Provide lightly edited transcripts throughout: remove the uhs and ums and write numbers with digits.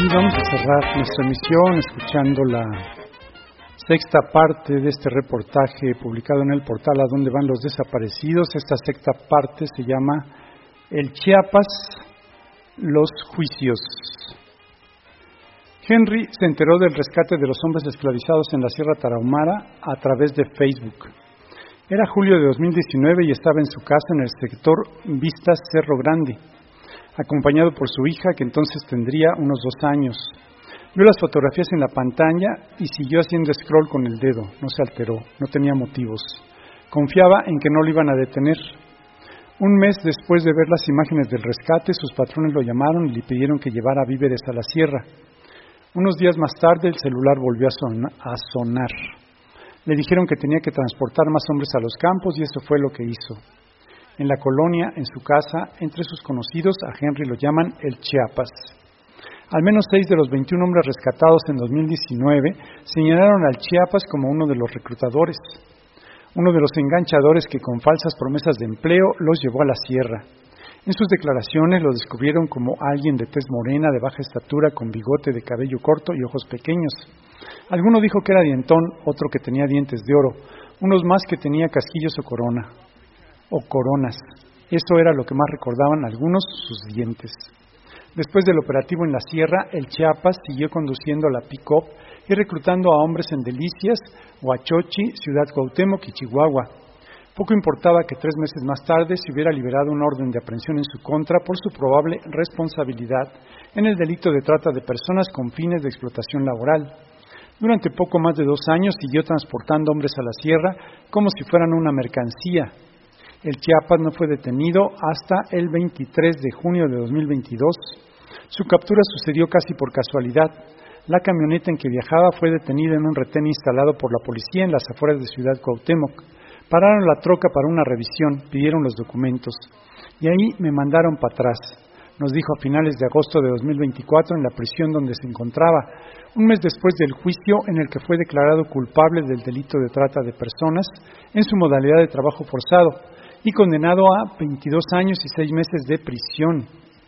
vamos a cerrar nuestra emisión escuchando la sexta parte de este reportaje publicado en el portal A Dónde Van los Desaparecidos. Esta sexta parte se llama El Chiapas, los juicios. Henry se enteró del rescate de los hombres esclavizados en la Sierra Tarahumara a través de Facebook. Era julio de 2019 y estaba en su casa en el sector Vistas Cerro Grande, acompañado por su hija, que entonces tendría unos 2 años. Vio las fotografías en la pantalla y siguió haciendo scroll con el dedo. No se alteró, no tenía motivos. Confiaba en que no lo iban a detener. Un mes después de ver las imágenes del rescate, sus patrones lo llamaron y le pidieron que llevara víveres a la sierra. Unos días más tarde, el celular volvió a sonar. Le dijeron que tenía que transportar más hombres a los campos y eso fue lo que hizo. En la colonia, en su casa, entre sus conocidos, a Henry lo llaman el Chiapas. Al menos 6 de los 21 hombres rescatados en 2019 señalaron al Chiapas como uno de los reclutadores, uno de los enganchadores que con falsas promesas de empleo los llevó a la sierra. En sus declaraciones lo descubrieron como alguien de tez morena, de baja estatura, con bigote, de cabello corto y ojos pequeños. Alguno dijo que era dientón, otro que tenía dientes de oro, unos más que tenía casquillos o coronas. Eso era lo que más recordaban algunos, sus dientes. Después del operativo en la sierra, el Chiapas siguió conduciendo la pick-up y reclutando a hombres en Delicias, Huachochi, Ciudad Cuauhtémoc y Chihuahua. Poco importaba que 3 meses más tarde se hubiera liberado una orden de aprehensión en su contra por su probable responsabilidad en el delito de trata de personas con fines de explotación laboral. Durante poco más de 2 años siguió transportando hombres a la sierra como si fueran una mercancía. El Chiapas no fue detenido hasta el 23 de junio de 2022. Su captura sucedió casi por casualidad. La camioneta en que viajaba fue detenida en un retén instalado por la policía en las afueras de Ciudad Cuauhtémoc. Pararon la troca para una revisión, pidieron los documentos. Y ahí me mandaron para atrás, nos dijo a finales de agosto de 2024 en la prisión donde se encontraba, un mes después del juicio en el que fue declarado culpable del delito de trata de personas en su modalidad de trabajo forzado y condenado a 22 años y 6 meses de prisión.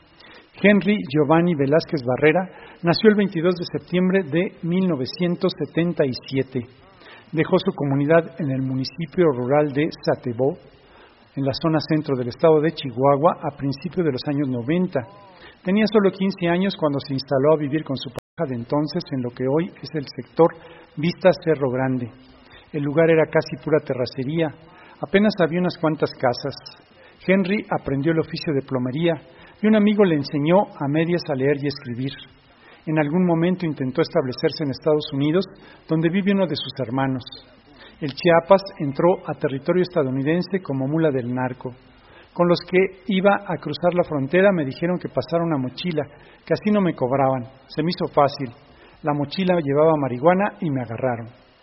Henry Giovanni Velázquez Barrera nació el 22 de septiembre de 1977. Dejó su comunidad en el municipio rural de Satebó, en la zona centro del estado de Chihuahua, a principios de los años 90. Tenía solo 15 años cuando se instaló a vivir con su pareja de entonces en lo que hoy es el sector Vistas Cerro Grande. El lugar era casi pura terracería, apenas había unas cuantas casas. Henry aprendió el oficio de plomería y un amigo le enseñó a medias a leer y escribir. En algún momento intentó establecerse en Estados Unidos, donde vive uno de sus hermanos. El Chiapas entró a territorio estadounidense como mula del narco. Con los que iba a cruzar la frontera me dijeron que pasara una mochila, que así no me cobraban. Se me hizo fácil. La mochila llevaba marihuana y me agarraron.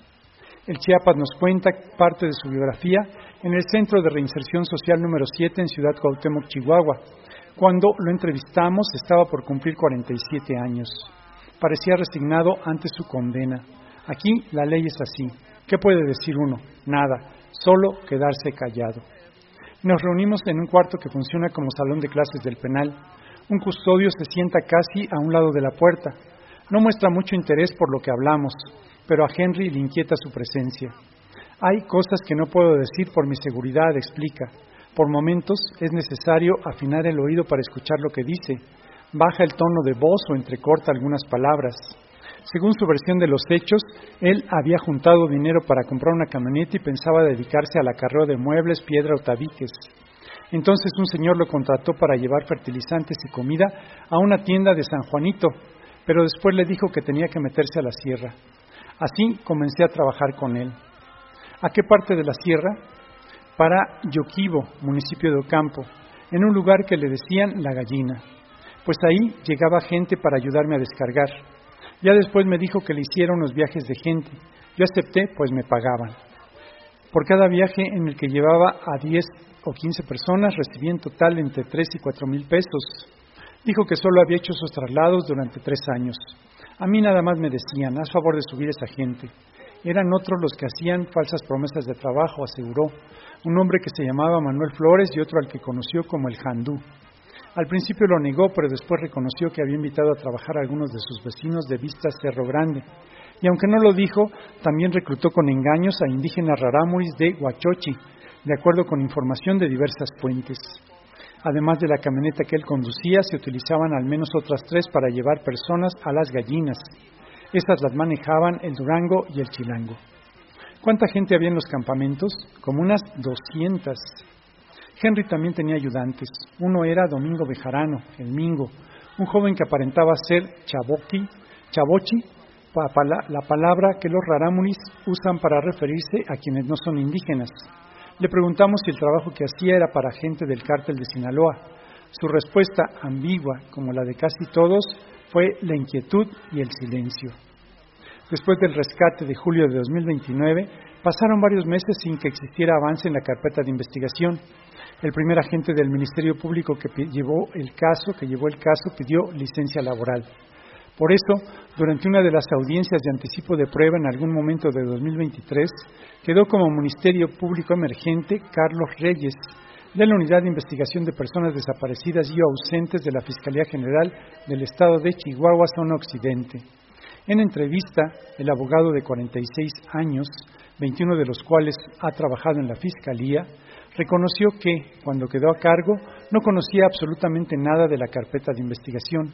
El Chiapas nos cuenta parte de su biografía en el Centro de Reinserción Social número 7 en Ciudad Cuauhtémoc, Chihuahua. Cuando lo entrevistamos estaba por cumplir 47 años. Parecía resignado ante su condena. Aquí la ley es así. ¿Qué puede decir uno? Nada, solo quedarse callado. Nos reunimos en un cuarto que funciona como salón de clases del penal. Un custodio se sienta casi a un lado de la puerta. No muestra mucho interés por lo que hablamos, pero a Henry le inquieta su presencia. Hay cosas que no puedo decir por mi seguridad, explica. Por momentos es necesario afinar el oído para escuchar lo que dice. Baja el tono de voz o entrecorta algunas palabras. Según su versión de los hechos, él había juntado dinero para comprar una camioneta y pensaba dedicarse al acarreo de muebles, piedra o tabiques. Entonces un señor lo contrató para llevar fertilizantes y comida a una tienda de San Juanito, pero después le dijo que tenía que meterse a la sierra. Así comencé a trabajar con él. ¿A qué parte de la sierra? Para Yoquibo, municipio de Ocampo, en un lugar que le decían La Gallina. Pues ahí llegaba gente para ayudarme a descargar. Ya después me dijo que le hiciera unos viajes de gente. Yo acepté, pues me pagaban. Por cada viaje en el que llevaba a 10 o 15 personas, recibía en total entre 3 y 4 mil pesos. Dijo que solo había hecho esos traslados durante 3 años. A mí nada más me decían, haz favor de subir a esa gente. Eran otros los que hacían falsas promesas de trabajo, aseguró. Un hombre que se llamaba Manuel Flores y otro al que conoció como el Jandú. Al principio lo negó, pero después reconoció que había invitado a trabajar a algunos de sus vecinos de Vista Cerro Grande. Y aunque no lo dijo, también reclutó con engaños a indígenas rarámuris de Huachochi, de acuerdo con información de diversas fuentes. Además de la camioneta que él conducía, se utilizaban al menos otras 3 para llevar personas a las gallinas. Estas las manejaban el Durango y el Chilango. ¿Cuánta gente había en los campamentos? Como unas 200. Henry también tenía ayudantes. Uno era Domingo Bejarano, el Mingo, un joven que aparentaba ser chavochi, la palabra que los rarámuris usan para referirse a quienes no son indígenas. Le preguntamos si el trabajo que hacía era para gente del cártel de Sinaloa. Su respuesta, ambigua como la de casi todos, fue la inquietud y el silencio. Después del rescate de julio de 2029, pasaron varios meses sin que existiera avance en la carpeta de investigación. El primer agente del Ministerio Público que llevó el caso, pidió licencia laboral. Por eso, durante una de las audiencias de anticipo de prueba en algún momento de 2023, quedó como Ministerio Público emergente Carlos Reyes, de la Unidad de Investigación de Personas Desaparecidas y Ausentes de la Fiscalía General del Estado de Chihuahua, Zona Occidente. En entrevista, el abogado de 46 años, 21 de los cuales ha trabajado en la Fiscalía, reconoció que, cuando quedó a cargo, no conocía absolutamente nada de la carpeta de investigación.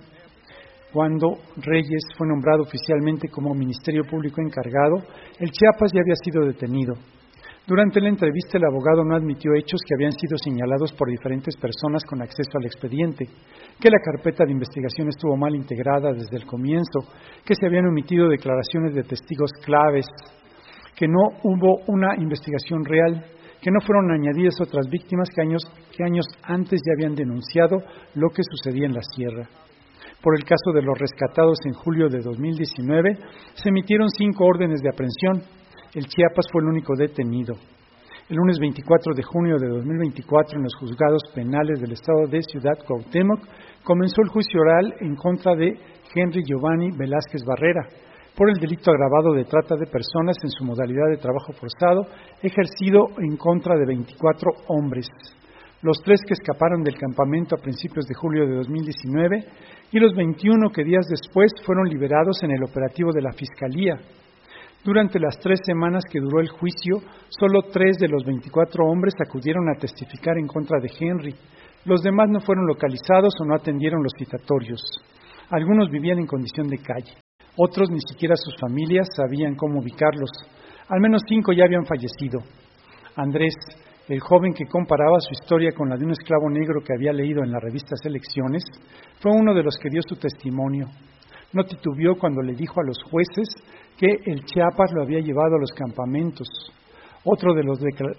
Cuando Reyes fue nombrado oficialmente como Ministerio Público encargado, el Chiapas ya había sido detenido. Durante la entrevista, el abogado no admitió hechos que habían sido señalados por diferentes personas con acceso al expediente, que la carpeta de investigación estuvo mal integrada desde el comienzo, que se habían omitido declaraciones de testigos claves, que no hubo una investigación real, que no fueron añadidas otras víctimas que años antes ya habían denunciado lo que sucedía en la sierra. Por el caso de los rescatados en julio de 2019, se emitieron 5 órdenes de aprehensión. El Chiapas fue el único detenido. El lunes 24 de junio de 2024, en los juzgados penales del estado de Ciudad Cuauhtémoc, comenzó el juicio oral en contra de Henry Giovanni Velázquez Barrera, por el delito agravado de trata de personas en su modalidad de trabajo forzado, ejercido en contra de 24 hombres. Los 3 que escaparon del campamento a principios de julio de 2019 y los 21 que días después fueron liberados en el operativo de la Fiscalía. Durante las 3 semanas que duró el juicio, solo 3 de los 24 hombres acudieron a testificar en contra de Henry. Los demás no fueron localizados o no atendieron los citatorios. Algunos vivían en condición de calle. Otros ni siquiera sus familias sabían cómo ubicarlos. Al menos 5 ya habían fallecido. Andrés, el joven que comparaba su historia con la de un esclavo negro que había leído en la revista Selecciones, fue uno de los que dio su testimonio. No titubeó cuando le dijo a los jueces que el Chiapas lo había llevado a los campamentos. Otro de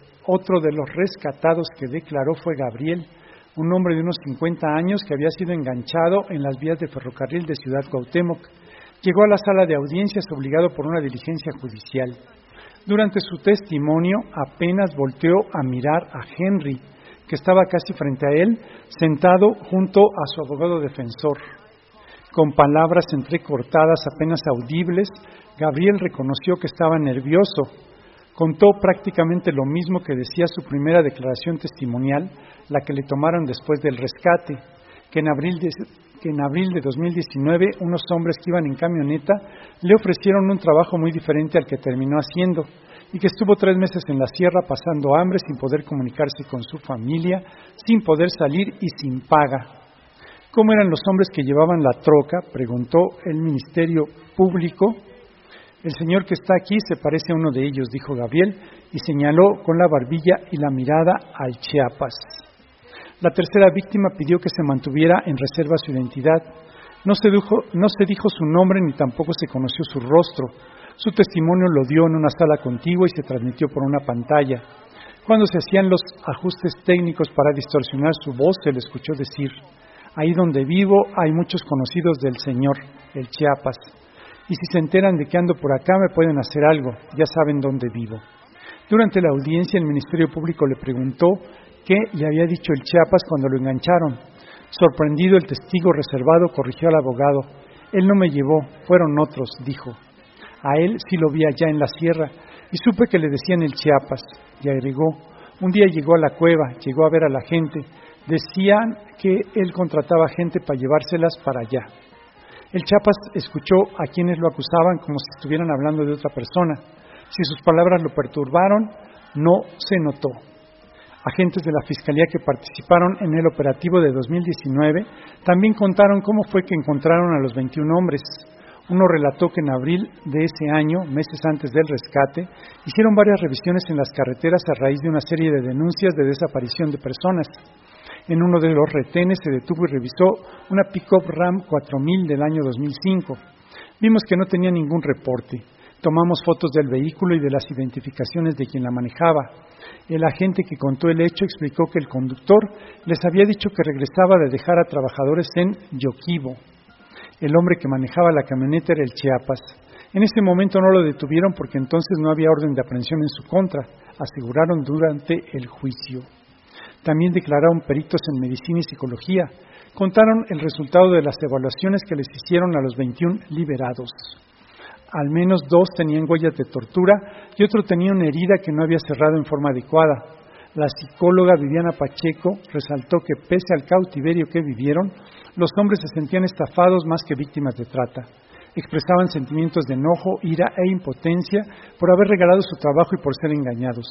los rescatados que declaró fue Gabriel, un hombre de unos 50 años que había sido enganchado en las vías de ferrocarril de Ciudad Cuauhtémoc. Llegó a la sala de audiencias obligado por una diligencia judicial. Durante su testimonio apenas volteó a mirar a Henry, que estaba casi frente a él, sentado junto a su abogado defensor. Con palabras entrecortadas apenas audibles, Gabriel reconoció que estaba nervioso. Contó prácticamente lo mismo que decía su primera declaración testimonial, la que le tomaron después del rescate, que en abril de 2019 unos hombres que iban en camioneta le ofrecieron un trabajo muy diferente al que terminó haciendo y que estuvo 3 meses en la sierra pasando hambre sin poder comunicarse con su familia, sin poder salir y sin paga. ¿Cómo eran los hombres que llevaban la troca?, preguntó el Ministerio Público. El señor que está aquí se parece a uno de ellos, dijo Gabriel, y señaló con la barbilla y la mirada al Chiapas. La tercera víctima pidió que se mantuviera en reserva su identidad. No se dijo su nombre ni tampoco se conoció su rostro. Su testimonio lo dio en una sala contigua y se transmitió por una pantalla. Cuando se hacían los ajustes técnicos para distorsionar su voz, se le escuchó decir: ahí donde vivo hay muchos conocidos del señor, el Chiapas. Y si se enteran de que ando por acá me pueden hacer algo, ya saben dónde vivo. Durante la audiencia el Ministerio Público le preguntó qué le había dicho el Chiapas cuando lo engancharon. Sorprendido, el testigo reservado corrigió al abogado. Él no me llevó, fueron otros, dijo. A él sí lo vi allá en la sierra y supe que le decían el Chiapas. Y agregó: un día llegó a la cueva, llegó a ver a la gente, Decían que él contrataba gente para llevárselas para allá. El Chiapas escuchó a quienes lo acusaban como si estuvieran hablando de otra persona. Si sus palabras lo perturbaron, no se notó. Agentes de la Fiscalía que participaron en el operativo de 2019 también contaron cómo fue que encontraron a los 21 hombres. Uno relató que en abril de ese año, meses antes del rescate, hicieron varias revisiones en las carreteras a raíz de una serie de denuncias de desaparición de personas. En uno de los retenes se detuvo y revisó una pick-up Ram 4000 del año 2005. Vimos que no tenía ningún reporte. Tomamos fotos del vehículo y de las identificaciones de quien la manejaba. El agente que contó el hecho explicó que el conductor les había dicho que regresaba de dejar a trabajadores en Yoquibo. El hombre que manejaba la camioneta era el Chiapas. En ese momento no lo detuvieron porque entonces no había orden de aprehensión en su contra, aseguraron durante el juicio. También declararon peritos en medicina y psicología. Contaron el resultado de las evaluaciones que les hicieron a los 21 liberados. Al menos 2 tenían huellas de tortura y otro tenía una herida que no había cerrado en forma adecuada. La psicóloga Viviana Pacheco resaltó que pese al cautiverio que vivieron, los hombres se sentían estafados más que víctimas de trata. Expresaban sentimientos de enojo, ira e impotencia por haber regalado su trabajo y por ser engañados.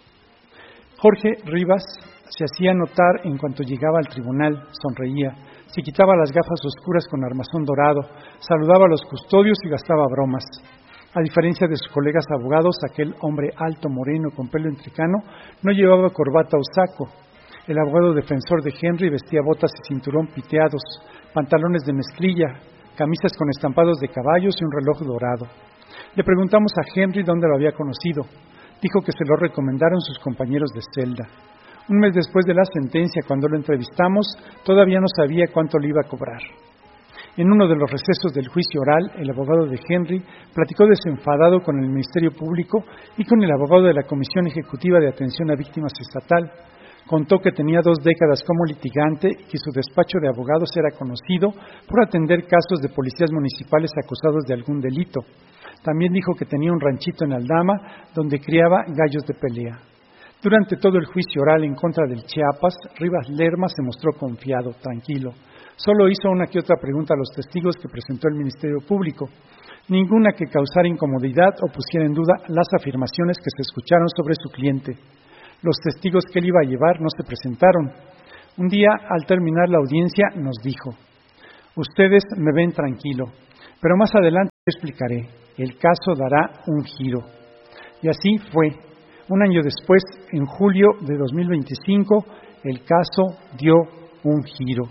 Jorge Rivas se hacía notar en cuanto llegaba al tribunal, sonreía, se quitaba las gafas oscuras con armazón dorado, saludaba a los custodios y gastaba bromas. A diferencia de sus colegas abogados, aquel hombre alto, moreno, con pelo entrecano, no llevaba corbata o saco. El abogado defensor de Henry vestía botas y cinturón piteados, pantalones de mezclilla, camisas con estampados de caballos y un reloj dorado. Le preguntamos a Henry dónde lo había conocido. Dijo que se lo recomendaron sus compañeros de celda. Un mes después de la sentencia, cuando lo entrevistamos, todavía no sabía cuánto le iba a cobrar. En uno de los recesos del juicio oral, el abogado de Henry platicó desenfadado con el Ministerio Público y con el abogado de la Comisión Ejecutiva de Atención a Víctimas Estatal. Contó que tenía 2 décadas como litigante y que su despacho de abogados era conocido por atender casos de policías municipales acusados de algún delito. También dijo que tenía un ranchito en Aldama donde criaba gallos de pelea. Durante todo el juicio oral en contra del Chiapas, Rivas Lerma se mostró confiado, tranquilo. Solo hizo una que otra pregunta a los testigos que presentó el Ministerio Público. Ninguna que causara incomodidad o pusiera en duda las afirmaciones que se escucharon sobre su cliente. Los testigos que él iba a llevar no se presentaron. Un día, al terminar la audiencia, nos dijo: ustedes me ven tranquilo, pero más adelante explicaré. El caso dará un giro. Y así fue. Un año después, en julio de 2025, el caso dio un giro.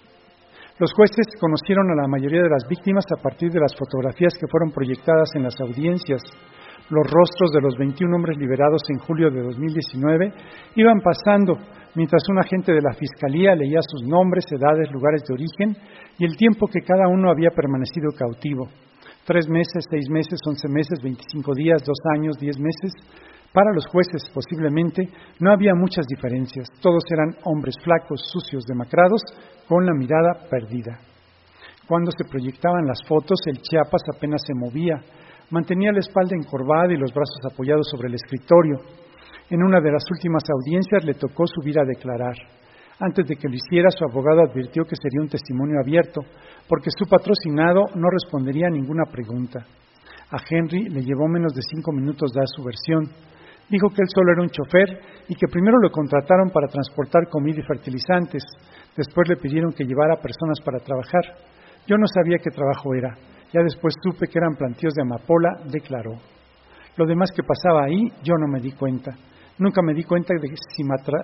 Los jueces conocieron a la mayoría de las víctimas a partir de las fotografías que fueron proyectadas en las audiencias. Los rostros de los 21 hombres liberados en julio de 2019 iban pasando, mientras un agente de la Fiscalía leía sus nombres, edades, lugares de origen y el tiempo que cada uno había permanecido cautivo. 3 meses, 6 meses, 11 meses, 25 días, 2 años, 10 meses. Para los jueces, posiblemente, no había muchas diferencias. Todos eran hombres flacos, sucios, demacrados, con la mirada perdida. Cuando se proyectaban las fotos, el Chiapas apenas se movía. Mantenía la espalda encorvada y los brazos apoyados sobre el escritorio. En una de las últimas audiencias le tocó subir a declarar. Antes de que lo hiciera, su abogado advirtió que sería un testimonio abierto, porque su patrocinado no respondería a ninguna pregunta. A Henry le llevó menos de 5 minutos dar su versión. Dijo que él solo era un chofer y que primero lo contrataron para transportar comida y fertilizantes. Después le pidieron que llevara personas para trabajar. Yo no sabía qué trabajo era. Ya después supe que eran plantíos de amapola, declaró. Lo demás que pasaba ahí, yo no me di cuenta. Nunca me di cuenta de si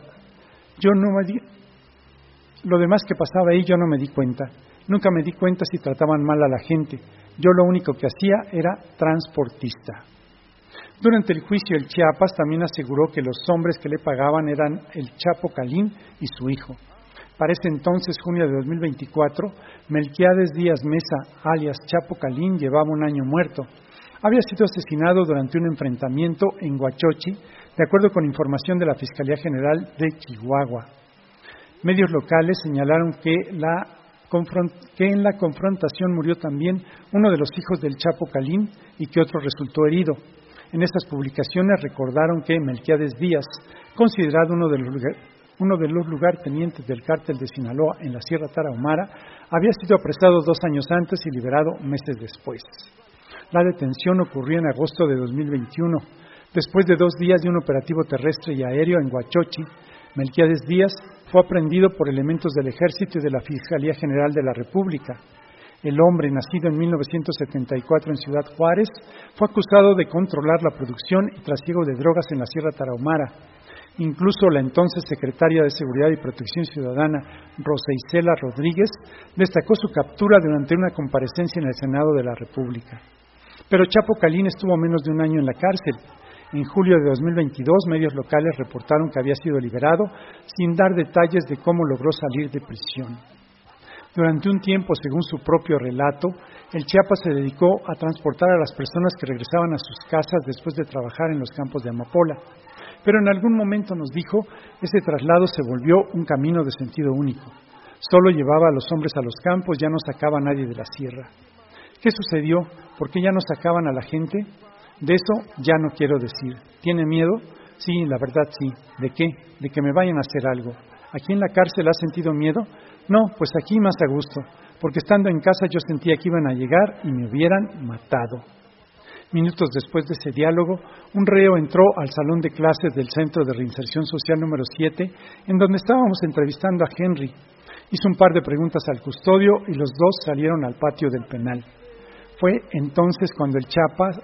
Lo demás que pasaba ahí, yo no me di cuenta. Nunca me di cuenta si trataban mal a la gente. Yo lo único que hacía era transportista. Durante el juicio, el Chiapas también aseguró que los hombres que le pagaban eran el Chapo Calín y su hijo. Para ese entonces, junio de 2024, Melquiades Díaz Mesa, alias Chapo Calín, llevaba 1 año muerto. Había sido asesinado durante un enfrentamiento en Huachochi, de acuerdo con información de la Fiscalía General de Chihuahua. Medios locales señalaron que en la confrontación murió también uno de los hijos del Chapo Calín y que otro resultó herido. En estas publicaciones recordaron que Melquiades Díaz, considerado uno de los uno de los lugartenientes del cártel de Sinaloa en la Sierra Tarahumara, había sido apresado 2 años antes y liberado meses después. La detención ocurrió en agosto de 2021. Después de 2 días de un operativo terrestre y aéreo en Huachochi, Melquiades Díaz fue aprehendido por elementos del Ejército y de la Fiscalía General de la República. El hombre, nacido en 1974 en Ciudad Juárez, fue acusado de controlar la producción y trasiego de drogas en la Sierra Tarahumara. Incluso la entonces secretaria de Seguridad y Protección Ciudadana, Rosa Isela Rodríguez, destacó su captura durante una comparecencia en el Senado de la República. Pero Chapo Calín estuvo menos de 1 año en la cárcel. En julio de 2022, medios locales reportaron que había sido liberado sin dar detalles de cómo logró salir de prisión. Durante un tiempo, según su propio relato, el Chiapas se dedicó a transportar a las personas que regresaban a sus casas después de trabajar en los campos de amapola. Pero en algún momento nos dijo, ese traslado se volvió un camino de sentido único. Solo llevaba a los hombres a los campos, ya no sacaba a nadie de la sierra. ¿Qué sucedió? ¿Por qué ya no sacaban a la gente? De eso ya no quiero decir. ¿Tiene miedo? Sí, la verdad sí. ¿De qué? De que me vayan a hacer algo. ¿Aquí en la cárcel has sentido miedo? No, pues aquí más a gusto, porque estando en casa yo sentía que iban a llegar y me hubieran matado. Minutos después de ese diálogo, un reo entró al salón de clases del Centro de Reinserción Social número 7, en donde estábamos entrevistando a Henry. Hizo un par de preguntas al custodio y los dos salieron al patio del penal. Fue entonces cuando el Chiapas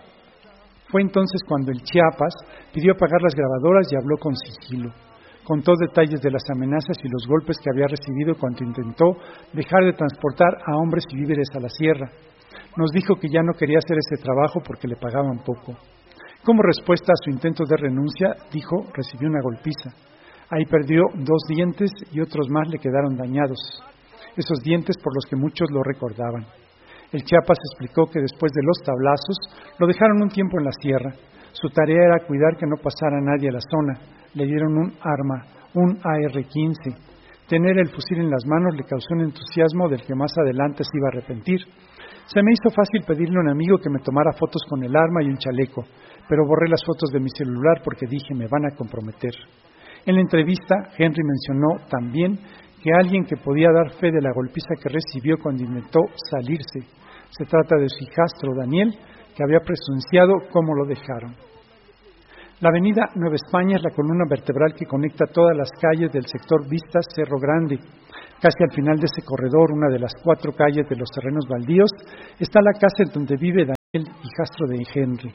pidió apagar las grabadoras y habló con sigilo. Contó detalles de las amenazas y los golpes que había recibido cuando intentó dejar de transportar a hombres y víveres a la sierra. Nos dijo que ya no quería hacer ese trabajo porque le pagaban poco. Como respuesta a su intento de renuncia, dijo, recibió una golpiza. Ahí perdió 2 dientes y otros más le quedaron dañados. Esos dientes por los que muchos lo recordaban. El Chiapas explicó que después de los tablazos lo dejaron un tiempo en la sierra. Su tarea era cuidar que no pasara nadie a la zona. Le dieron un arma, un AR-15. Tener el fusil en las manos le causó un entusiasmo del que más adelante se iba a arrepentir. Se me hizo fácil pedirle a un amigo que me tomara fotos con el arma y un chaleco, pero borré las fotos de mi celular porque dije me van a comprometer. En la entrevista, Henry mencionó también que alguien que podía dar fe de la golpiza que recibió cuando intentó salirse. Se trata de su hijastro Daniel, que había presenciado cómo lo dejaron. La avenida Nueva España es la columna vertebral que conecta todas las calles del sector Vistas-Cerro Grande. Casi al final de ese corredor, una de las 4 calles de los terrenos baldíos, está la casa en donde vive Daniel, hijastro de Henry.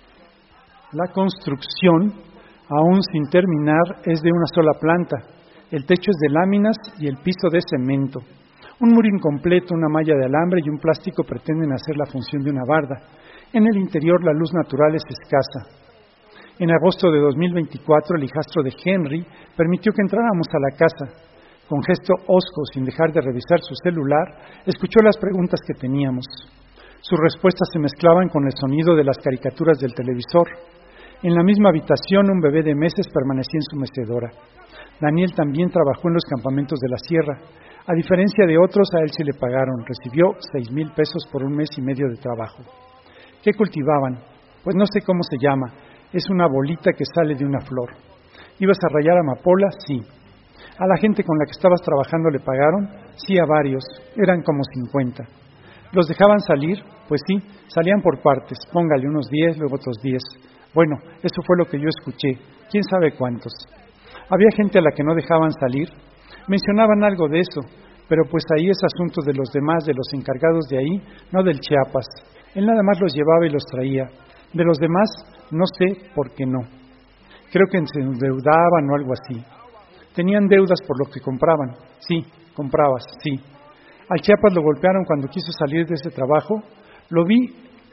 La construcción, aún sin terminar, es de una sola planta. El techo es de láminas y el piso de cemento. Un muro incompleto, una malla de alambre y un plástico pretenden hacer la función de una barda. En el interior la luz natural es escasa. En agosto de 2024, el hijastro de Henry permitió que entráramos a la casa. Con gesto hosco, sin dejar de revisar su celular, escuchó las preguntas que teníamos. Sus respuestas se mezclaban con el sonido de las caricaturas del televisor. En la misma habitación, un bebé de meses permanecía en su mecedora. Daniel también trabajó en los campamentos de la sierra. A diferencia de otros, a él se le pagaron. Recibió 6,000 pesos por 1 mes y medio de trabajo. ¿Qué cultivaban? Pues no sé cómo se llama. Es una bolita que sale de una flor. ¿Ibas a rayar amapola? Sí. ¿A la gente con la que estabas trabajando le pagaron? Sí, a varios. Eran como 50. ¿Los dejaban salir? Pues sí, salían por partes. Póngale unos 10, luego otros 10. Bueno, eso fue lo que yo escuché. ¿Quién sabe cuántos? ¿Había gente a la que no dejaban salir? Mencionaban algo de eso, pero pues ahí es asunto de los demás, de los encargados de ahí, no del Chiapas. Él nada más los llevaba y los traía. De los demás, no sé por qué no. Creo que se endeudaban o algo así. Tenían deudas por lo que compraban. Sí, comprabas, sí. Al Chiapas lo golpearon cuando quiso salir de ese trabajo. Lo vi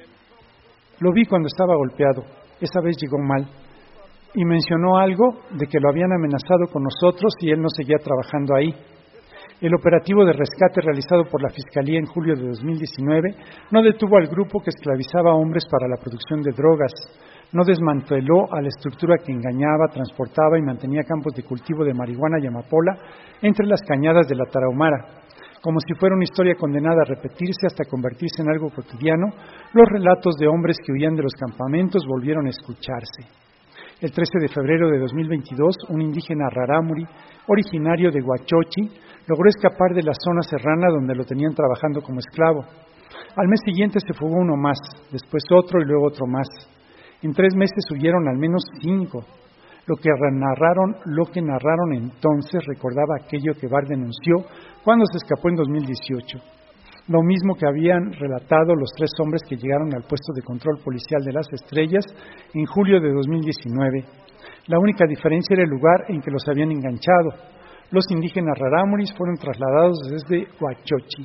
cuando estaba golpeado. Esa vez llegó mal. Y mencionó algo de que lo habían amenazado con nosotros y él no seguía trabajando ahí. El operativo de rescate realizado por la Fiscalía en julio de 2019 no detuvo al grupo que esclavizaba a hombres para la producción de drogas, no desmanteló a la estructura que engañaba, transportaba y mantenía campos de cultivo de marihuana y amapola entre las cañadas de la Tarahumara. Como si fuera una historia condenada a repetirse hasta convertirse en algo cotidiano, los relatos de hombres que huían de los campamentos volvieron a escucharse. El 13 de febrero de 2022, un indígena rarámuri, originario de Huachochi, logró escapar de la zona serrana donde lo tenían trabajando como esclavo. Al mes siguiente se fugó uno más, después otro y luego otro más. En 3 meses huyeron al menos 5. Lo que narraron entonces recordaba aquello que Barr denunció cuando se escapó en 2018. Lo mismo que habían relatado los 3 hombres que llegaron al puesto de control policial de Las Estrellas en julio de 2019. La única diferencia era el lugar en que los habían enganchado. Los indígenas rarámuris fueron trasladados desde Huachochi.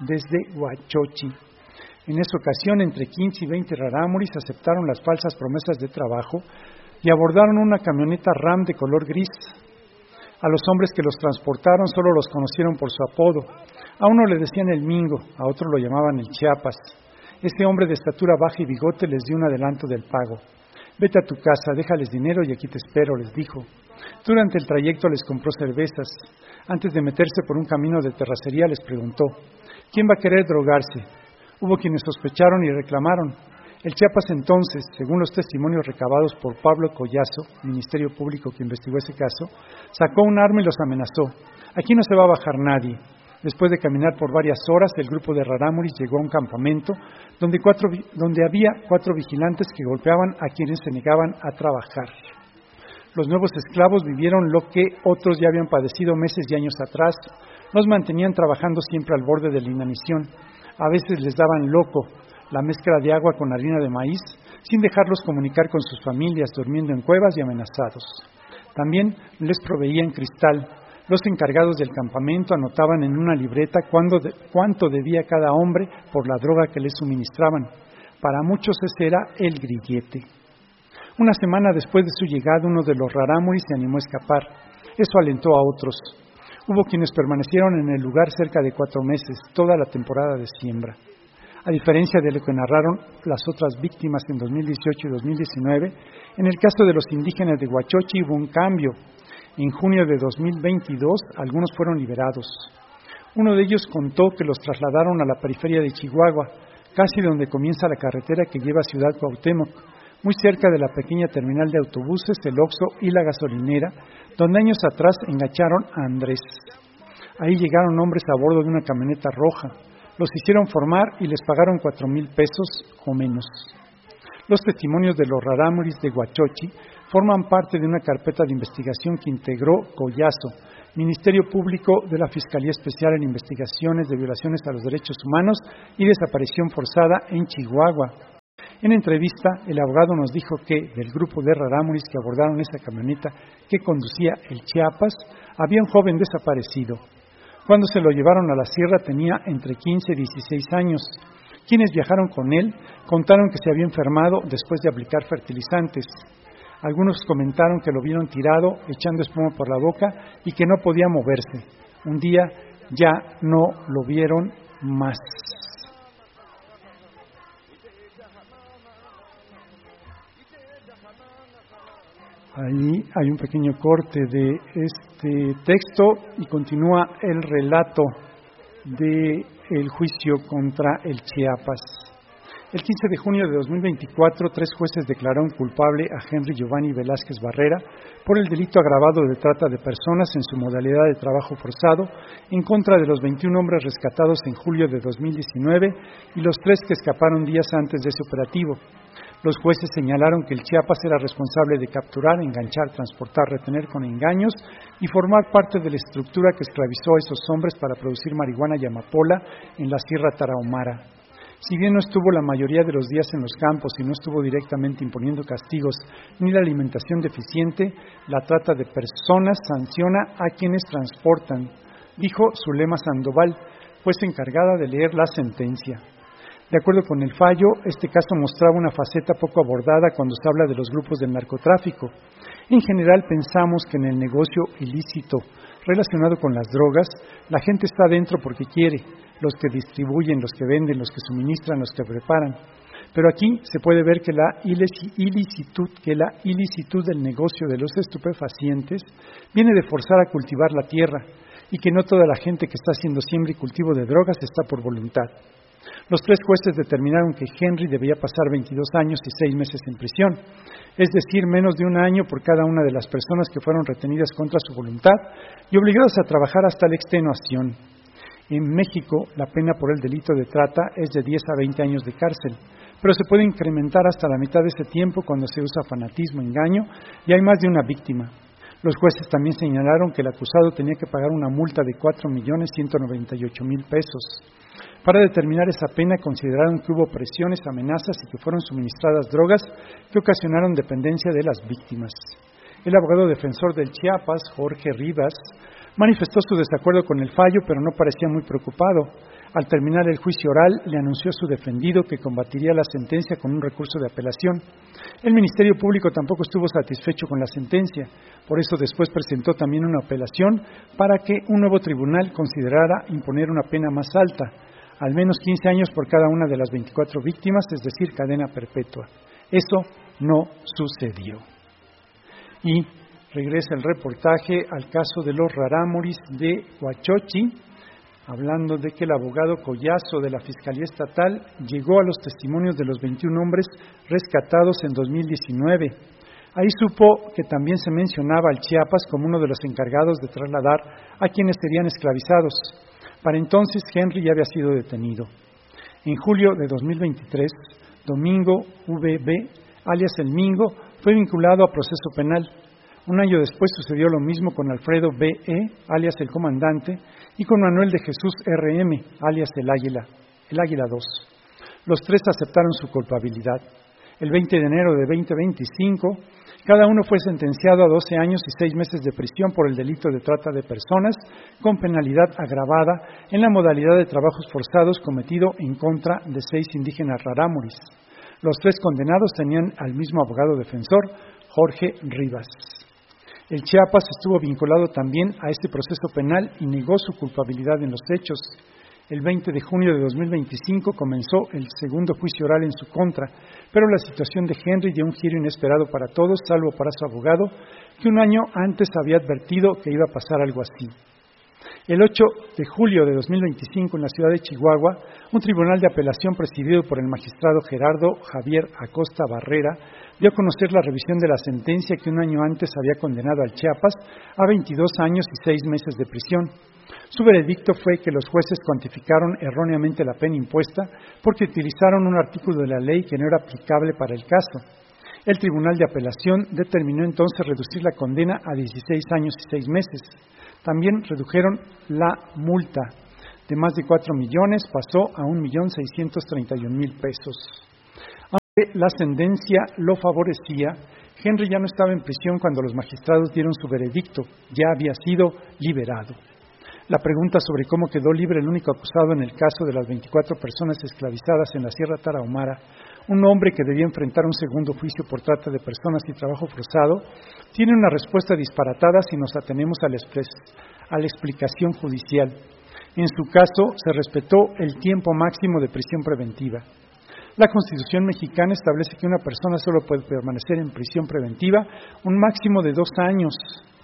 En esa ocasión, entre 15 y 20 rarámuris aceptaron las falsas promesas de trabajo y abordaron una camioneta Ram de color gris. A los hombres que los transportaron solo los conocieron por su apodo. A uno le decían el Mingo, a otro lo llamaban el Chiapas. Este hombre de estatura baja y bigote les dio un adelanto del pago. Vete a tu casa, déjales dinero y aquí te espero, les dijo. Durante el trayecto les compró cervezas. Antes de meterse por un camino de terracería les preguntó, ¿quién va a querer drogarse? Hubo quienes sospecharon y reclamaron. El Chiapas entonces, según los testimonios recabados por Pablo Collazo, Ministerio Público que investigó ese caso, sacó un arma y los amenazó. Aquí no se va a bajar nadie. Después de caminar por varias horas, el grupo de rarámuris llegó a un campamento donde había 4 vigilantes que golpeaban a quienes se negaban a trabajar. Los nuevos esclavos vivieron lo que otros ya habían padecido meses y años atrás. Los mantenían trabajando siempre al borde de la inanición. A veces les daban loco, la mezcla de agua con harina de maíz, sin dejarlos comunicar con sus familias, durmiendo en cuevas y amenazados. También les proveían cristal. Los encargados del campamento anotaban en una libreta cuánto debía cada hombre por la droga que les suministraban. Para muchos ese era el grillete. Una semana después de su llegada, uno de los rarámuris se animó a escapar. Eso alentó a otros. Hubo quienes permanecieron en el lugar cerca de 4 meses, toda la temporada de siembra. A diferencia de lo que narraron las otras víctimas en 2018 y 2019, en el caso de los indígenas de Huachochi hubo un cambio. En junio de 2022, algunos fueron liberados. Uno de ellos contó que los trasladaron a la periferia de Chihuahua, casi donde comienza la carretera que lleva a Ciudad Cuauhtémoc, muy cerca de la pequeña terminal de autobuses, el Oxxo y la gasolinera, donde años atrás engancharon a Andrés. Ahí llegaron hombres a bordo de una camioneta roja. Los hicieron formar y les pagaron 4,000 pesos o menos. Los testimonios de los rarámuris de Huachochi forman parte de una carpeta de investigación que integró Collazo, Ministerio Público de la Fiscalía Especial en Investigaciones de Violaciones a los Derechos Humanos y Desaparición Forzada en Chihuahua. En entrevista, el abogado nos dijo que del grupo de rarámuris que abordaron esa camioneta que conducía el Chiapas, había un joven desaparecido. Cuando se lo llevaron a la sierra tenía entre 15 y 16 años. Quienes viajaron con él contaron que se había enfermado después de aplicar fertilizantes. Algunos comentaron que lo vieron tirado, echando espuma por la boca y que no podía moverse. Un día ya no lo vieron más. Ahí hay un pequeño corte de este texto y continúa el relato del juicio contra el Chiapas. El 15 de junio de 2024, 3 jueces declararon culpable a Henry Giovanni Velázquez Barrera por el delito agravado de trata de personas en su modalidad de trabajo forzado en contra de los 21 hombres rescatados en julio de 2019 y los 3 que escaparon días antes de ese operativo. Los jueces señalaron que el Chiapas era responsable de capturar, enganchar, transportar, retener con engaños y formar parte de la estructura que esclavizó a esos hombres para producir marihuana y amapola en la Sierra Tarahumara. Si bien no estuvo la mayoría de los días en los campos y no estuvo directamente imponiendo castigos ni la alimentación deficiente, la trata de personas sanciona a quienes transportan, dijo Zulema Sandoval, juez encargada de leer la sentencia. De acuerdo con el fallo, este caso mostraba una faceta poco abordada cuando se habla de los grupos del narcotráfico. En general pensamos que en el negocio ilícito relacionado con las drogas, la gente está dentro porque quiere, los que distribuyen, los que venden, los que suministran, los que preparan. Pero aquí se puede ver que la ilicitud del negocio de los estupefacientes viene de forzar a cultivar la tierra y que no toda la gente que está haciendo siembra y cultivo de drogas está por voluntad. Los 3 jueces determinaron que Henry debía pasar 22 años y 6 meses en prisión, es decir, menos de 1 año por cada una de las personas que fueron retenidas contra su voluntad y obligadas a trabajar hasta la extenuación. En México, la pena por el delito de trata es de 10 a 20 años de cárcel, pero se puede incrementar hasta la mitad de ese tiempo cuando se usa fanatismo, engaño y hay más de una víctima. Los jueces también señalaron que el acusado tenía que pagar una multa de 4.198.000 pesos. Para determinar esa pena, consideraron que hubo presiones, amenazas y que fueron suministradas drogas que ocasionaron dependencia de las víctimas. El abogado defensor del Chiapas, Jorge Rivas, manifestó su desacuerdo con el fallo, pero no parecía muy preocupado. Al terminar el juicio oral, le anunció a su defendido que combatiría la sentencia con un recurso de apelación. El Ministerio Público tampoco estuvo satisfecho con la sentencia, por eso después presentó también una apelación para que un nuevo tribunal considerara imponer una pena más alta, al menos 15 años por cada una de las 24 víctimas, es decir, cadena perpetua. Eso no sucedió. Y regresa el reportaje al caso de los rarámuris de Huachochi, hablando de que el abogado Collazo de la Fiscalía Estatal llegó a los testimonios de los 21 hombres rescatados en 2019. Ahí supo que también se mencionaba al Chiapas como uno de los encargados de trasladar a quienes serían esclavizados. Para entonces, Henry ya había sido detenido. En julio de 2023, Domingo V.B., alias El Mingo, fue vinculado a proceso penal. Un año después sucedió lo mismo con Alfredo B.E., alias El Comandante, y con Manuel de Jesús R.M., alias El Águila 2. Los 3 aceptaron su culpabilidad. El 20 de enero de 2025, cada uno fue sentenciado a 12 años y 6 meses de prisión por el delito de trata de personas, con penalidad agravada en la modalidad de trabajos forzados cometido en contra de 6 indígenas rarámuris. Los 3 condenados tenían al mismo abogado defensor, Jorge Rivas. El Chiapas estuvo vinculado también a este proceso penal y negó su culpabilidad en los hechos. El 20 de junio de 2025 comenzó el segundo juicio oral en su contra, pero la situación de Henry dio un giro inesperado para todos, salvo para su abogado, que un año antes había advertido que iba a pasar algo así. El 8 de julio de 2025, en la ciudad de Chihuahua, un tribunal de apelación presidido por el magistrado Gerardo Javier Acosta Barrera dio a conocer la revisión de la sentencia que un año antes había condenado al Chiapas a 22 años y 6 meses de prisión. Su veredicto fue que los jueces cuantificaron erróneamente la pena impuesta porque utilizaron un artículo de la ley que no era aplicable para el caso. El Tribunal de Apelación determinó entonces reducir la condena a 16 años y 6 meses. También redujeron la multa de más de 4 millones, pasó a 1.631.000 pesos. Aunque la sentencia lo favorecía, Henry ya no estaba en prisión cuando los magistrados dieron su veredicto, ya había sido liberado. La pregunta sobre cómo quedó libre el único acusado en el caso de las 24 personas esclavizadas en la Sierra Tarahumara, un hombre que debía enfrentar un segundo juicio por trata de personas y trabajo forzado, tiene una respuesta disparatada si nos atenemos a la explicación judicial. En su caso, se respetó el tiempo máximo de prisión preventiva. La Constitución mexicana establece que una persona solo puede permanecer en prisión preventiva un máximo de 2 años.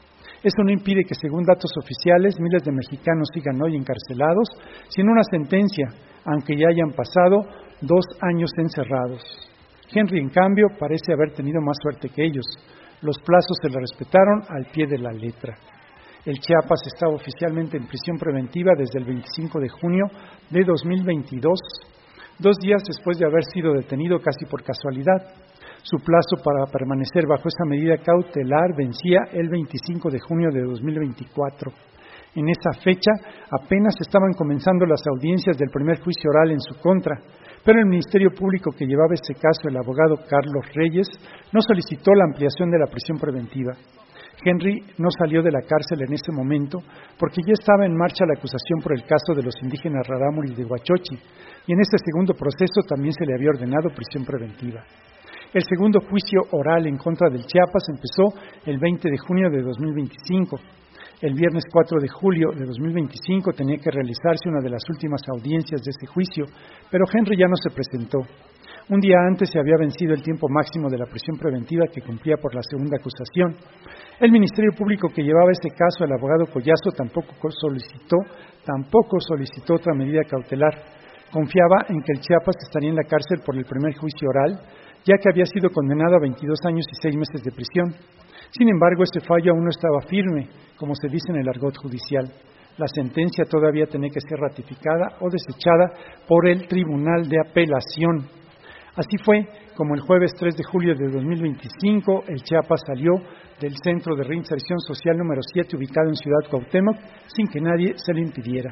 Eso no impide que, según datos oficiales, miles de mexicanos sigan hoy encarcelados sin una sentencia, aunque ya hayan pasado 2 años encerrados. Henry, en cambio, parece haber tenido más suerte que ellos. Los plazos se le respetaron al pie de la letra. El Chiapas estaba oficialmente en prisión preventiva desde el 25 de junio de 2022, 2 días después de haber sido detenido casi por casualidad. Su plazo para permanecer bajo esa medida cautelar vencía el 25 de junio de 2024. En esa fecha apenas estaban comenzando las audiencias del primer juicio oral en su contra, pero el Ministerio Público que llevaba este caso, el abogado Carlos Reyes, no solicitó la ampliación de la prisión preventiva. Henry no salió de la cárcel en ese momento porque ya estaba en marcha la acusación por el caso de los indígenas rarámuris de Huachochi, y en este segundo proceso también se le había ordenado prisión preventiva. El segundo juicio oral en contra del Chiapas empezó el 20 de junio de 2025. El viernes 4 de julio de 2025 tenía que realizarse una de las últimas audiencias de ese juicio, pero Henry ya no se presentó. Un día antes se había vencido el tiempo máximo de la prisión preventiva que cumplía por la segunda acusación. El Ministerio Público que llevaba este caso, el abogado Collazo, tampoco solicitó otra medida cautelar. Confiaba en que el Chiapas estaría en la cárcel por el primer juicio oral, ya que había sido condenado a 22 años y 6 meses de prisión. Sin embargo, este fallo aún no estaba firme, como se dice en el argot judicial. La sentencia todavía tenía que ser ratificada o desechada por el Tribunal de Apelación. Así fue como el jueves 3 de julio de 2025 el Chiapas salió del Centro de Reinserción Social número 7 ubicado en Ciudad Cuauhtémoc sin que nadie se lo impidiera.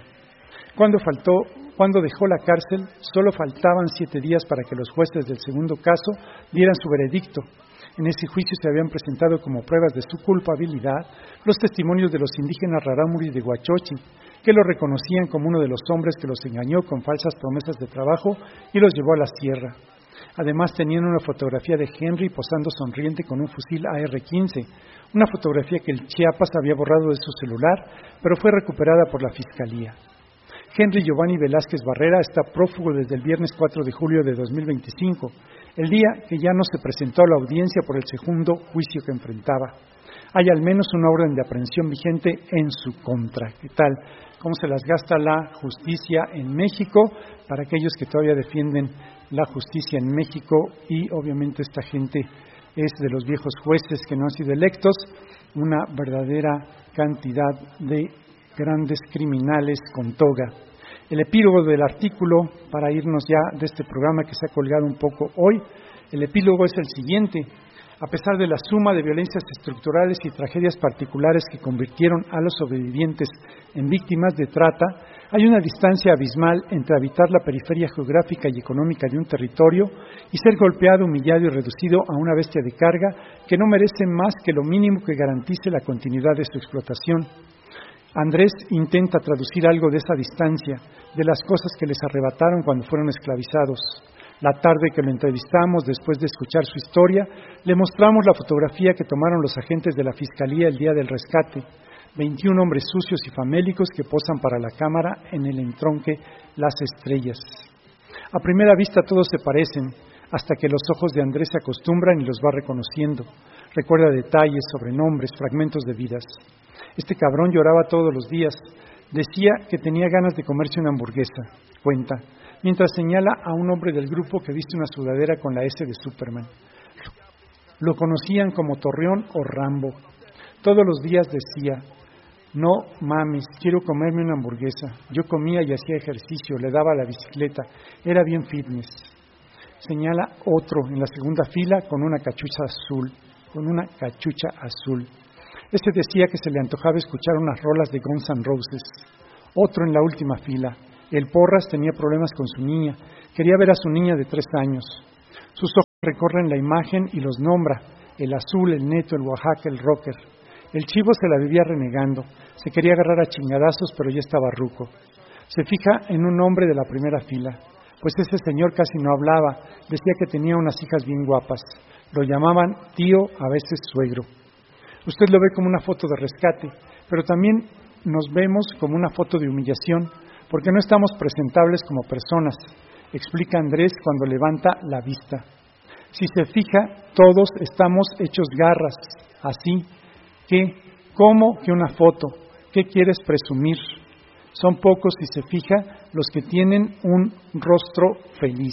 Cuando dejó la cárcel, solo faltaban 7 días para que los jueces del segundo caso dieran su veredicto. En ese juicio se habían presentado como pruebas de su culpabilidad los testimonios de los indígenas rarámuri de Huachochi, que lo reconocían como uno de los hombres que los engañó con falsas promesas de trabajo y los llevó a la sierra. Además tenían una fotografía de Henry posando sonriente con un fusil AR-15, una fotografía que el Chiapas había borrado de su celular, pero fue recuperada por la Fiscalía. Henry Giovanni Velázquez Barrera está prófugo desde el viernes 4 de julio de 2025, el día que ya no se presentó a la audiencia por el segundo juicio que enfrentaba. Hay al menos una orden de aprehensión vigente en su contra. ¿Qué tal? ¿Cómo se las gasta la justicia en México? Para aquellos que todavía defienden la justicia en México, y obviamente esta gente es de los viejos jueces que no han sido electos, una verdadera cantidad de grandes criminales con toga. El epílogo del artículo, para irnos ya de este programa que se ha colgado un poco hoy, el epílogo es el siguiente. A pesar de la suma de violencias estructurales y tragedias particulares que convirtieron a los sobrevivientes en víctimas de trata, hay una distancia abismal entre habitar la periferia geográfica y económica de un territorio y ser golpeado, humillado y reducido a una bestia de carga que no merece más que lo mínimo que garantice la continuidad de su explotación. Andrés intenta traducir algo de esa distancia, de las cosas que les arrebataron cuando fueron esclavizados. La tarde que lo entrevistamos, después de escuchar su historia, le mostramos la fotografía que tomaron los agentes de la Fiscalía el día del rescate. 21 hombres sucios y famélicos que posan para la cámara en el entronque Las Estrellas. A primera vista todos se parecen, hasta que los ojos de Andrés se acostumbran y los va reconociendo. Recuerda detalles, sobrenombres, fragmentos de vidas. Este cabrón lloraba todos los días. Decía que tenía ganas de comerse una hamburguesa, cuenta, mientras señala a un hombre del grupo que viste una sudadera con la S de Superman. Lo conocían como Torreón o Rambo. Todos los días decía: no mames, quiero comerme una hamburguesa. Yo comía y hacía ejercicio, le daba a la bicicleta, era bien fitness. Señala otro en la segunda fila con una cachucha azul. Este decía que se le antojaba escuchar unas rolas de Guns N' Roses. Otro en la última fila. El Porras tenía problemas con su niña. Quería ver a su niña de 3 años. Sus ojos recorren la imagen y los nombra: el Azul, el Neto, el Oaxaca, el Rocker. El Chivo se la vivía renegando. Se quería agarrar a chingadazos, pero ya estaba ruco. Se fija en un hombre de la primera fila. Pues ese señor casi no hablaba. Decía que tenía unas hijas bien guapas. Lo llamaban tío, a veces suegro. Usted lo ve como una foto de rescate, pero también nos vemos como una foto de humillación, porque no estamos presentables como personas, explica Andrés cuando levanta la vista. Si se fija, todos estamos hechos garras, así que, ¿cómo que una foto? ¿Qué quieres presumir? Son pocos, si se fija, los que tienen un rostro feliz.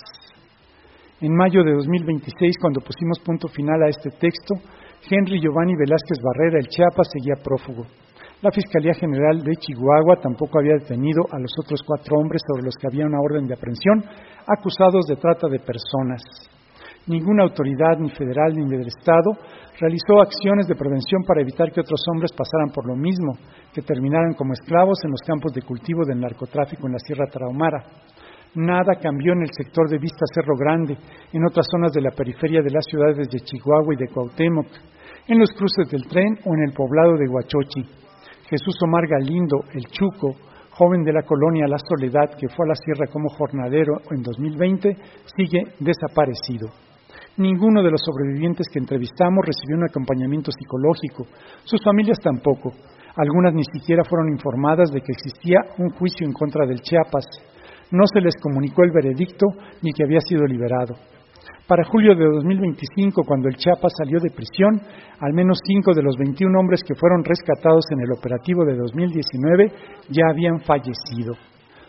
En mayo de 2026, cuando pusimos punto final a este texto, Henry Giovanni Velázquez Barrera, el Chiapas, seguía prófugo. La Fiscalía General de Chihuahua tampoco había detenido a los otros 4 hombres sobre los que había una orden de aprehensión, acusados de trata de personas. Ninguna autoridad, ni federal ni del Estado, realizó acciones de prevención para evitar que otros hombres pasaran por lo mismo, que terminaran como esclavos en los campos de cultivo del narcotráfico en la Sierra Tarahumara. Nada cambió en el sector de Vista Cerro Grande, en otras zonas de la periferia de las ciudades de Chihuahua y de Cuauhtémoc, en los cruces del tren o en el poblado de Huachochi. Jesús Omar Galindo, el Chuco, joven de la colonia La Soledad que fue a la sierra como jornalero en 2020, sigue desaparecido. Ninguno de los sobrevivientes que entrevistamos recibió un acompañamiento psicológico, sus familias tampoco. Algunas ni siquiera fueron informadas de que existía un juicio en contra del Chiapas. No se les comunicó el veredicto ni que había sido liberado. Para julio de 2025, cuando el Chiapas salió de prisión, al menos 5 de los 21 hombres que fueron rescatados en el operativo de 2019 ya habían fallecido.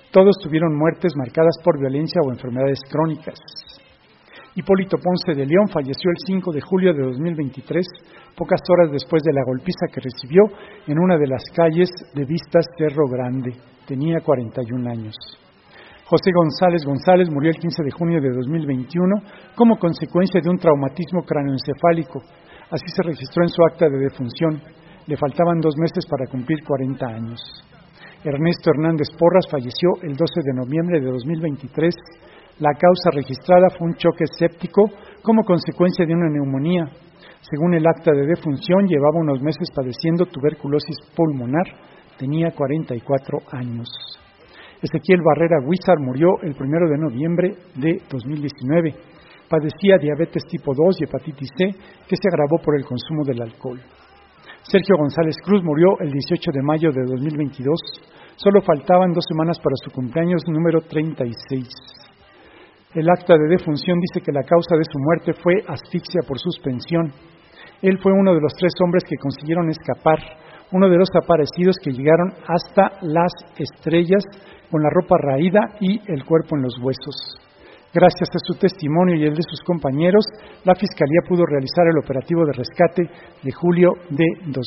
Todos tuvieron muertes marcadas por violencia o enfermedades crónicas. Hipólito Ponce de León falleció el 5 de julio de 2023, pocas horas después de la golpiza que recibió en una de las calles de Vistas Cerro Grande. Tenía 41 años. José González González murió el 15 de junio de 2021 como consecuencia de un traumatismo cráneoencefálico. Así se registró en su acta de defunción. Le faltaban 2 meses para cumplir 40 años. Ernesto Hernández Porras falleció el 12 de noviembre de 2023. La causa registrada fue un choque séptico como consecuencia de una neumonía. Según el acta de defunción, llevaba unos meses padeciendo tuberculosis pulmonar. Tenía 44 años. Ezequiel Barrera Huizar murió el 1 de noviembre de 2019. Padecía diabetes tipo 2 y hepatitis C, que se agravó por el consumo del alcohol. Sergio González Cruz murió el 18 de mayo de 2022. Solo faltaban 2 semanas para su cumpleaños número 36. El acta de defunción dice que la causa de su muerte fue asfixia por suspensión. Él fue uno de los 3 hombres que consiguieron escapar, uno de los desaparecidos que llegaron hasta las estrellas con la ropa raída y el cuerpo en los huesos. Gracias a su testimonio y el de sus compañeros, la Fiscalía pudo realizar el operativo de rescate de julio de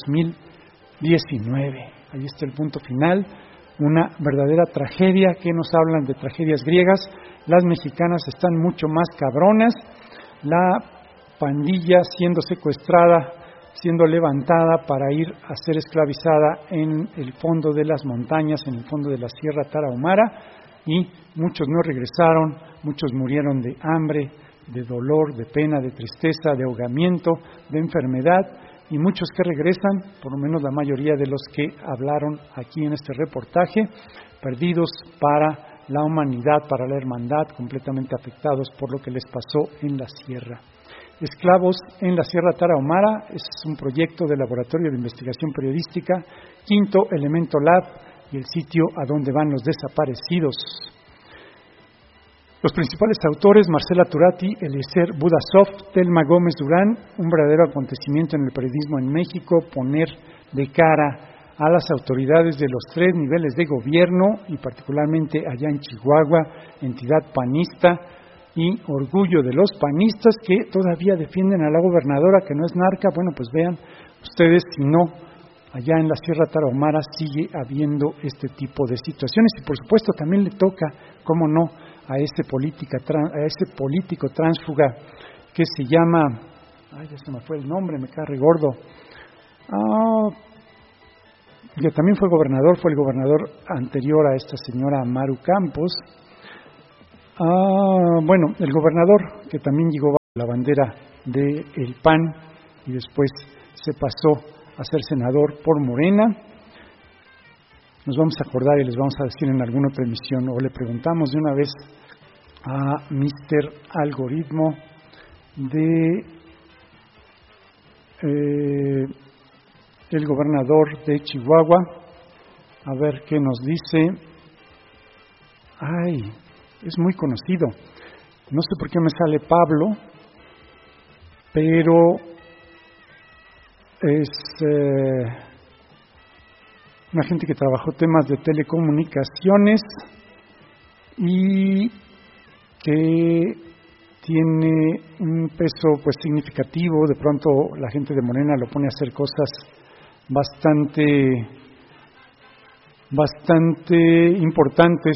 2019. Ahí está el punto final. Una verdadera tragedia. ¿Qué nos hablan de tragedias griegas? Las mexicanas están mucho más cabronas. La pandilla siendo secuestrada, siendo levantada para ir a ser esclavizada en el fondo de las montañas, en el fondo de la Sierra Tarahumara, y muchos no regresaron, muchos murieron de hambre, de dolor, de pena, de tristeza, de ahogamiento, de enfermedad, y muchos que regresan, por lo menos la mayoría de los que hablaron aquí en este reportaje, perdidos para la humanidad, para la hermandad, completamente afectados por lo que les pasó en la sierra. Esclavos en la Sierra Tarahumara es un proyecto del Laboratorio de Investigación Periodística, Quinto Elemento Lab, y el sitio a donde van los desaparecidos. Los principales autores: Marcela Turati, Eliezer Budasov, Telma Gómez Durán. Un verdadero acontecimiento en el periodismo en México, poner de cara a las autoridades de los 3 niveles de gobierno, y particularmente allá en Chihuahua, entidad panista, y orgullo de los panistas que todavía defienden a la gobernadora, que no es narca. Bueno, pues vean ustedes, si no, allá en la Sierra Tarahumara sigue habiendo este tipo de situaciones, y por supuesto también le toca, cómo no, a ese político tránsfuga que se llama, ya se me fue el nombre, me cae gordo, que también fue el gobernador anterior a esta señora Maru Campos. Bueno, el gobernador que también llegó bajo la bandera del PAN y después se pasó a ser senador por Morena. Nos vamos a acordar y les vamos a decir en alguna otra emisión, o le preguntamos de una vez a Mr. Algoritmo de el gobernador de Chihuahua, a ver qué nos dice. Es muy conocido, no sé por qué me sale Pablo, pero es una gente que trabajó temas de telecomunicaciones y que tiene un peso pues significativo. De pronto la gente de Morena lo pone a hacer cosas bastante importantes.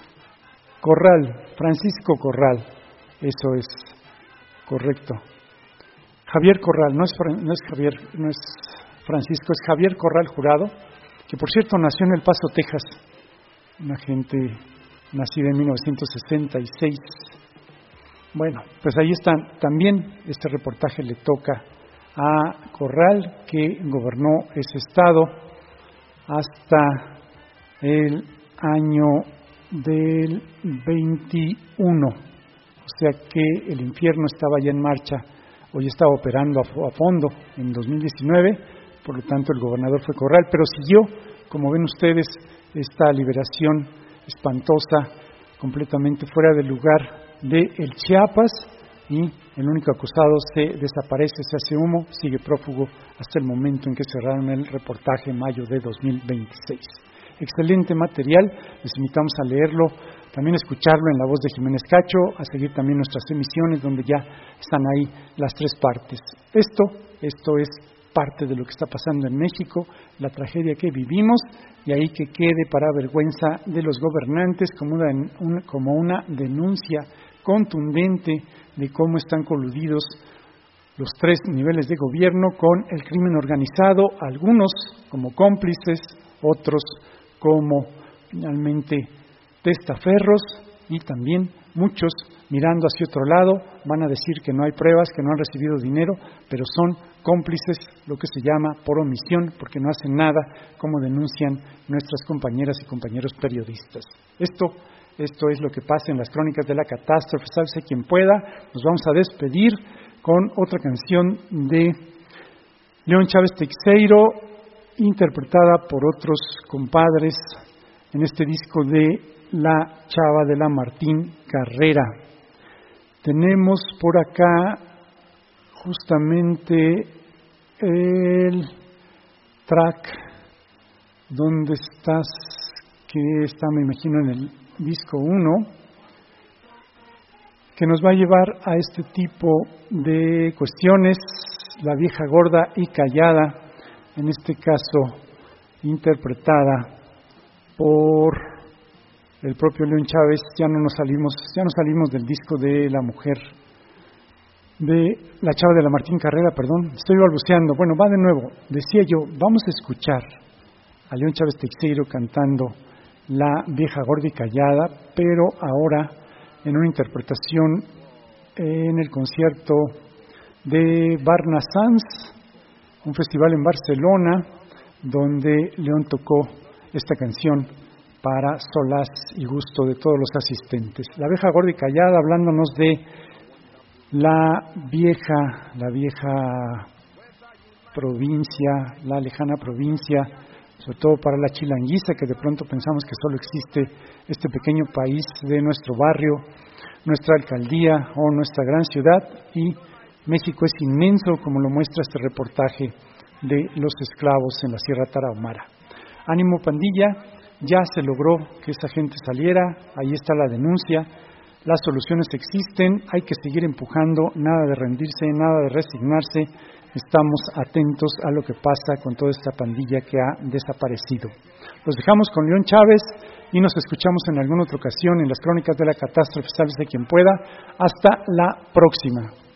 Francisco Corral, eso es correcto. Javier Corral, no es Francisco, es Javier Corral Jurado, que por cierto nació en El Paso, Texas, una gente nacida en 1966. Bueno, pues ahí están. También este reportaje le toca a Corral, que gobernó ese estado hasta el año del 21, o sea que el infierno estaba ya en marcha, hoy estaba operando a fondo en 2019, por lo tanto el gobernador fue Corral, pero siguió, como ven ustedes, esta liberación espantosa, completamente fuera del lugar de el Chiapas, y el único acusado se desaparece, se hace humo, sigue prófugo hasta el momento en que cerraron el reportaje en mayo de 2026. excelente material, les invitamos a leerlo, también escucharlo en la voz de Jiménez Cacho, a seguir también nuestras emisiones donde ya están ahí las 3 partes. Esto es parte de lo que está pasando en México, la tragedia que vivimos, y ahí que quede para vergüenza de los gobernantes como una denuncia contundente de cómo están coludidos los 3 niveles de gobierno con el crimen organizado, algunos como cómplices, otros como finalmente testaferros, y también muchos mirando hacia otro lado van a decir que no hay pruebas, que no han recibido dinero, pero son cómplices, lo que se llama por omisión, porque no hacen nada, como denuncian nuestras compañeras y compañeros periodistas. Esto es lo que pasa en las crónicas de la catástrofe. Sálvese quien pueda. Nos vamos a despedir con otra canción de León Chávez Teixeiro, interpretada por otros compadres en este disco de La Chava de la Martín Carrera. Tenemos por acá justamente el track ¿Dónde estás? Que está, me imagino, en el disco 1, que nos va a llevar a este tipo de cuestiones, La Vieja Gorda y Callada, en este caso interpretada por el propio León Chávez. Ya no salimos del disco de La Mujer, de La Chava de la Martín Carrera, perdón, estoy balbuceando. Bueno, va de nuevo. Decía yo, vamos a escuchar a León Chávez Teixeiro cantando La Vieja Gorda y Callada, pero ahora en una interpretación en el concierto de Barna Sans, un festival en Barcelona, donde León tocó esta canción para solaz y gusto de todos los asistentes. La Vieja Gorda y Callada, hablándonos de la vieja provincia, la lejana provincia, sobre todo para la chilanguiza, que de pronto pensamos que solo existe este pequeño país de nuestro barrio, nuestra alcaldía o nuestra gran ciudad, y México es inmenso, como lo muestra este reportaje de los esclavos en la Sierra Tarahumara. Ánimo, pandilla, ya se logró que esa gente saliera, ahí está la denuncia, las soluciones existen, hay que seguir empujando, nada de rendirse, nada de resignarse, estamos atentos a lo que pasa con toda esta pandilla que ha desaparecido. Los dejamos con León Chávez y nos escuchamos en alguna otra ocasión en las crónicas de la catástrofe. Sálvese quien pueda. Hasta la próxima.